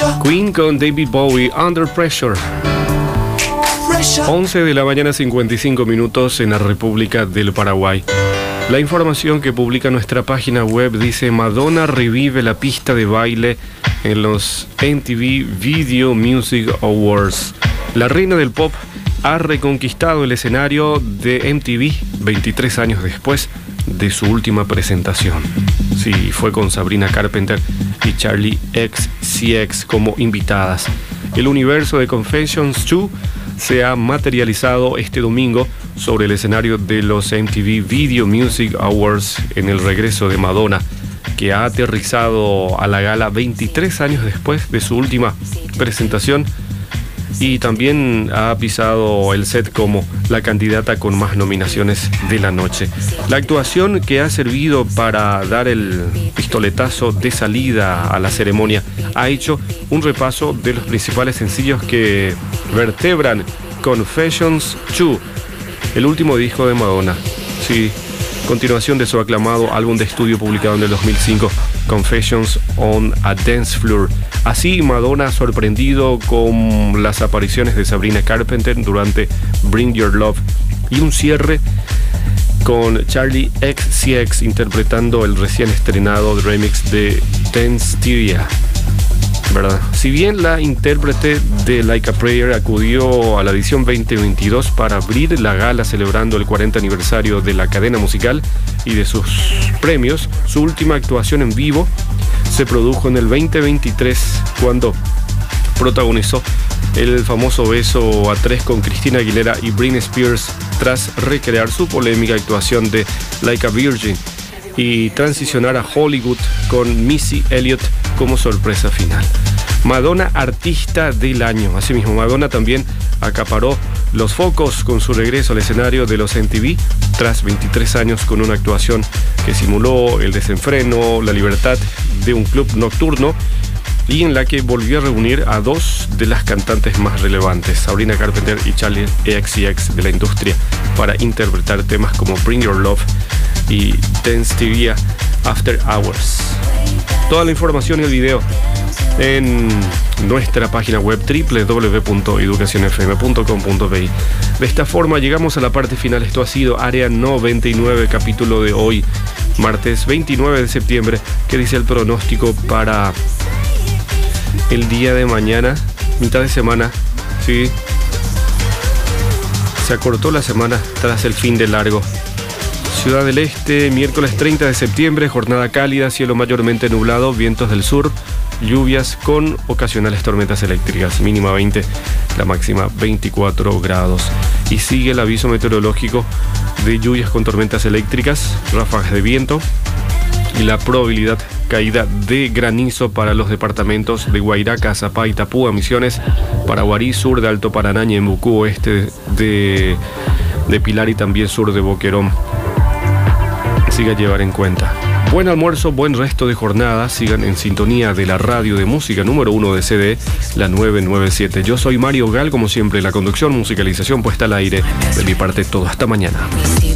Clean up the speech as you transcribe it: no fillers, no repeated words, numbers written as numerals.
Queen con David Bowie, Under Pressure. 11 de la mañana, 55 minutos en la República del Paraguay. La información que publica nuestra página web dice: Madonna revive la pista de baile en los MTV Video Music Awards. La reina del pop ha reconquistado el escenario de MTV 23 años después de su última presentación. Sí, fue con Sabrina Carpenter y Charli XCX como invitadas. El universo de Confessions 2 se ha materializado este domingo sobre el escenario de los MTV Video Music Awards en el regreso de Madonna, que ha aterrizado a la gala 23 años después de su última presentación, y también ha pisado el set como la candidata con más nominaciones de la noche. La actuación, que ha servido para dar el pistoletazo de salida a la ceremonia, ha hecho un repaso de los principales sencillos que vertebran Confessions 2, el último disco de Madonna. Sí, continuación de su aclamado álbum de estudio publicado en el 2005, Confessions on a Dance Floor. Así, Madonna ha sorprendido con las apariciones de Sabrina Carpenter durante Bring Your Love, y un cierre con Charli XCX interpretando el recién estrenado remix de Dance Styria, ¿verdad? Si bien la intérprete de Like a Prayer acudió a la edición 2022 para abrir la gala celebrando el 40 aniversario de la cadena musical y de sus premios, su última actuación en vivo se produjo en el 2023, cuando protagonizó el famoso beso a tres con Christina Aguilera y Britney Spears, tras recrear su polémica actuación de Like a Virgin y transicionar a Hollywood con Missy Elliott como sorpresa final. Madonna, artista del año. Asimismo, Madonna también acaparó los focos con su regreso al escenario de los MTV tras 23 años, con una actuación que simuló el desenfreno, la libertad de un club nocturno, y en la que volvió a reunir a dos de las cantantes más relevantes, Sabrina Carpenter y Charli XCX de la industria, para interpretar temas como Bring Your Love y Dance Styria After Hours. Toda la información y el video en nuestra página web www.educacionfm.com.bi. De esta forma llegamos a la parte final. Esto ha sido Área 99, capítulo de hoy, martes 29 de septiembre. ¿Qué dice el pronóstico para el día de mañana? Mitad de semana, sí. Se acortó la semana tras el fin de largo. Ciudad del Este, miércoles 30 de septiembre, jornada cálida, cielo mayormente nublado, vientos del sur, lluvias con ocasionales tormentas eléctricas, mínima 20, la máxima 24 grados. Y sigue el aviso meteorológico de lluvias con tormentas eléctricas, ráfagas de viento y la probabilidad caída de granizo para los departamentos de Guairá, Zapá, Itapúa, Misiones, Paraguarí, sur de Alto Paraná, Ñembucú, oeste de Pilar y también sur de Boquerón. Siga a llevar en cuenta. Buen almuerzo, buen resto de jornada. Sigan en sintonía de la radio de música número 1 de CD, la 997. Yo soy Mario Gal, como siempre, la conducción, musicalización puesta al aire. De mi parte, todo. Hasta mañana.